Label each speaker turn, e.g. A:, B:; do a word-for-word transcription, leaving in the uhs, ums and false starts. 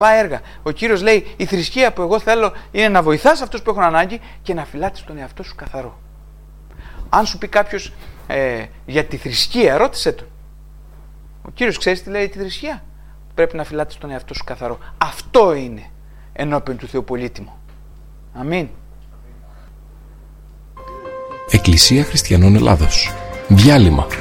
A: έργα. Ο Κύριος λέει: η θρησκεία που εγώ θέλω είναι να βοηθάς αυτούς που έχουν ανάγκη και να φυλάτεις τον εαυτό σου καθαρό. Αν σου πει κάποιος ε, για τη θρησκεία, ρώτησε τον. Ο Κύριος ξέρεις τι λέει τη θρησκεία? Πρέπει να φυλάτεις τον εαυτό σου καθαρό. Αυτό είναι ενώπιον του Θεού πολύτιμο. Αμήν.
B: Εκκλησία Χριστιανών Ελλάδος. Διάλειμμα.